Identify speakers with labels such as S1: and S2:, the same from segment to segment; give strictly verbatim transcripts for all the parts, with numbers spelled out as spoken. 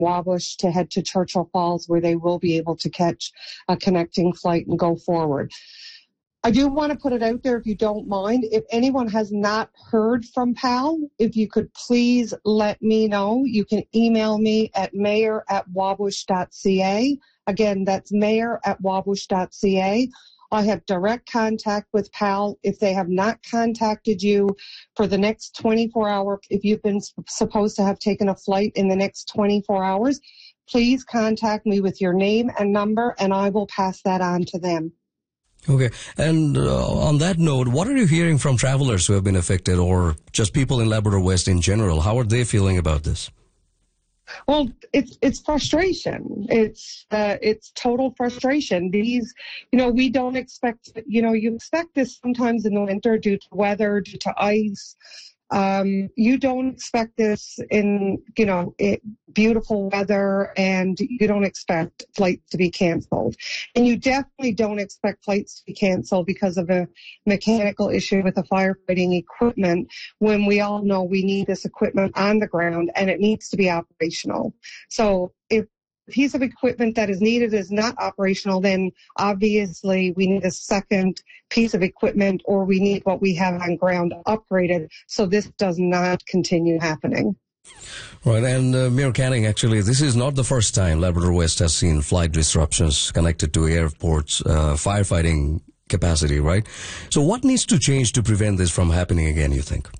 S1: Wabush to head to Churchill Falls, where they will be able to catch a connecting flight and go forward. I do want to put it out there, if you don't mind, if anyone has not heard from P A L, if you could please let me know. You can email me at mayor at wabush dot c a. Again, that's mayor at wabush dot c a. I have direct contact with P A L. If they have not contacted you for the next twenty-four hours, if you've been supposed to have taken a flight in the next twenty-four hours, please contact me with your name and number, and I will pass that on to them.
S2: Okay. And uh, on that note, what are you hearing from travelers who have been affected, or just people in Labrador West in general? How are they feeling about this?
S1: Well, it's it's frustration. It's uh, it's total frustration. These, you know, we don't expect, you know, you expect this sometimes in the winter due to weather, due to ice. Um, you don't expect this in, you know, it, beautiful weather, and you don't expect flights to be canceled. And you definitely don't expect flights to be canceled because of a mechanical issue with the firefighting equipment, when we all know we need this equipment on the ground and it needs to be operational. So if piece of equipment that is needed is not operational, then obviously we need a second piece of equipment, or we need what we have on ground upgraded, so this does not continue happening.
S2: Right, and uh, Mayor Canning, actually, this is not the first time Labrador West has seen flight disruptions connected to airports, uh, firefighting capacity, right? So what needs to change to prevent this from happening again, you think?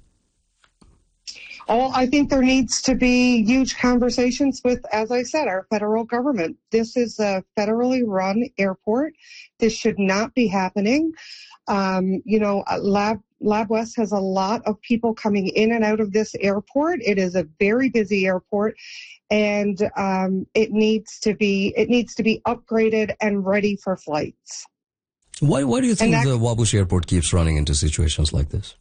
S1: Oh, I think there needs to be huge conversations with, as I said, our federal government. This is a federally run airport. This should not be happening. Um, you know, Lab, Lab West has a lot of people coming in and out of this airport. It is a very busy airport, and um, it needs to be it needs to be upgraded and ready for flights.
S2: Why, why do you think
S1: that,
S2: the Wabush Airport keeps running into situations like this?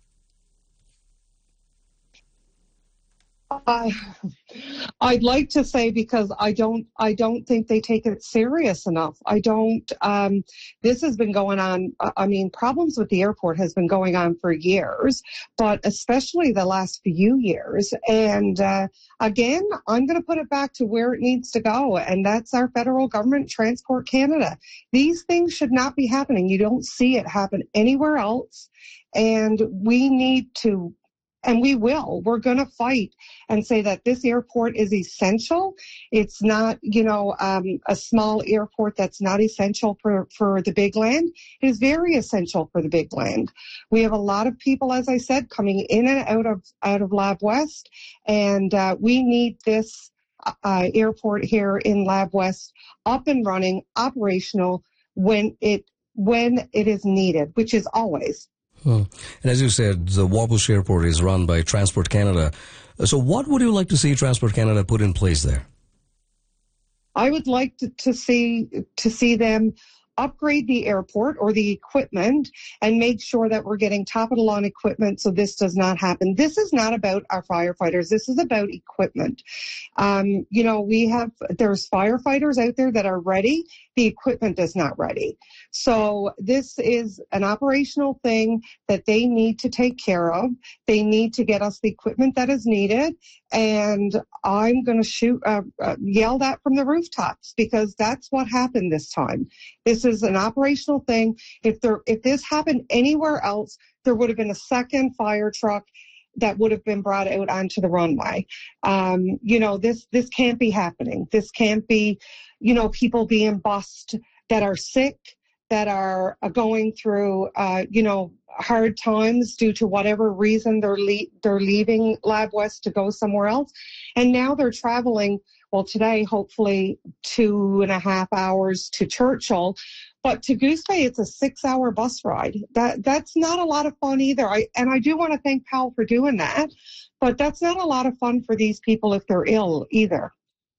S1: Uh, I'd like to say because I don't, I don't think they take it serious enough. I don't, um, this has been going on. I mean, problems with the airport has been going on for years, but especially the last few years. And, uh, again, I'm going to put it back to where it needs to go. And that's our federal government, Transport Canada. These things should not be happening. You don't see it happen anywhere else. And we need to And we will. We're going to fight and say that this airport is essential. It's not, you know, um, a small airport that's not essential for, for the big land. It is very essential for the big land. We have a lot of people, as I said, coming in and out of out of Lab West, and uh, we need this uh, airport here in Lab West up and running, operational when it when it is needed, which is always.
S2: Hmm. And as you said, the Wabush Airport is run by Transport Canada. So what would you like to see Transport Canada put in place there?
S1: I would like to, to see to see them upgrade the airport or the equipment and make sure that we're getting top of the line equipment so this does not happen. This is not about our firefighters. This is about equipment. Um, you know, we have, there's firefighters out there that are ready. The equipment is not ready. So this is an operational thing that they need to take care of. They need to get us the equipment that is needed. And I'm going to shoot, uh, uh, yell that from the rooftops, because that's what happened this time. This is an operational thing. If there, if this happened anywhere else, there would have been a second fire truck that would have been brought out onto the runway. Um, you know, this, this can't be happening. This can't be, you know, people being bussed that are sick, that are uh, going through, uh, you know, hard times due to whatever reason they're le- they're leaving Lab West to go somewhere else. And now they're traveling, well, today, hopefully two and a half hours to Churchill. But to Goose Bay, it's a six-hour bus ride. That That's not a lot of fun either. I, and I do want to thank P A L for doing that. But that's not a lot of fun for these people if they're ill either.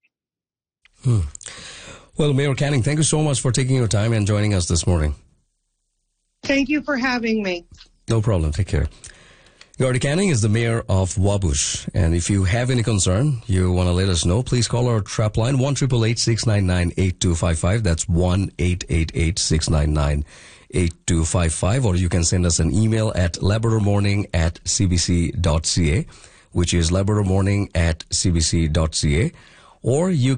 S2: Hmm. Well, Mayor Canning, thank you so much for taking your time and joining us this morning.
S1: Thank you for having me.
S2: No problem. Take care. Gardy Canning is the mayor of Wabush. And if you have any concern, you want to let us know, please call our trap line, one eight eight eight, six nine nine, eight two five five. That's one eight eight eight, six nine nine, eight two five five. Or you can send us an email at labradormorning at cbc dot ca, which is labradormorning at cbc dot ca. Or you